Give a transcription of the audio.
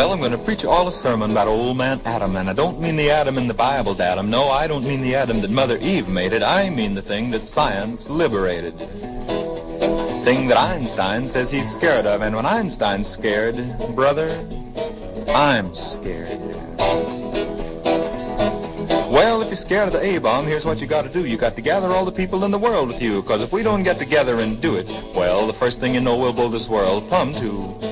Well, I'm going to preach all a sermon about old man Adam, and I don't mean the Adam in the Bible, Adam. No, I don't mean the Adam that Mother Eve made it. I mean the thing that science liberated. Thing that Einstein says he's scared of, and when Einstein's scared, brother, I'm scared. Well, if you're scared of the A-bomb, here's what you got to do. You got to gather all the people in the world with you, because if we don't get together and do it, well, the first thing you know, we'll blow this world plumb to